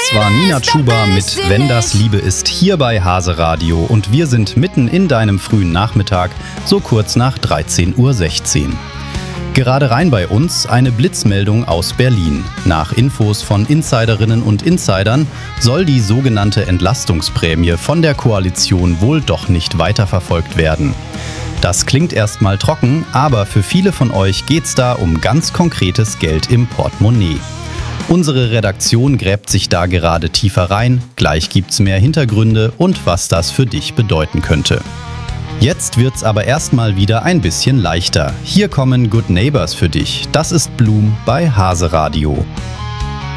Das war Nina Chuba mit Wenn das Liebe ist hier bei Hase Radio und wir sind mitten in deinem frühen Nachmittag, so kurz nach 13:16 Uhr. Gerade rein bei uns eine Blitzmeldung aus Berlin. Nach Infos von Insiderinnen und Insidern soll die sogenannte Entlastungsprämie von der Koalition wohl doch nicht weiterverfolgt werden. Das klingt erstmal trocken, aber für viele von euch geht's da um ganz konkretes Geld im Portemonnaie. Unsere Redaktion gräbt sich da gerade tiefer rein, gleich gibt's mehr Hintergründe und was das für dich bedeuten könnte. Jetzt wird's aber erstmal wieder ein bisschen leichter. Hier kommen Good Neighbors für dich. Das ist Bloom bei Hase Radio.